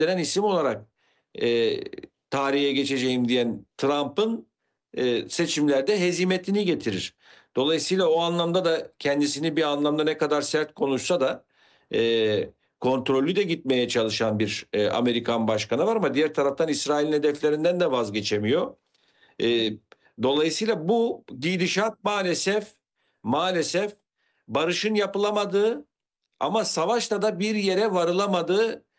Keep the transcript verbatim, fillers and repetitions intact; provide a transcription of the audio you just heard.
denen isim olarak e, tarihe geçeceğim diyen Trump'ın e, seçimlerde hezimetini getirir. Dolayısıyla o anlamda da kendisini bir anlamda ne kadar sert konuşsa da e, kontrollü de gitmeye çalışan bir e, Amerikan başkanı var ama diğer taraftan İsrail'in hedeflerinden de vazgeçemiyor. E, Dolayısıyla bu gidişat maalesef maalesef barışın yapılamadığı ama savaşla da bir yere varılamadığı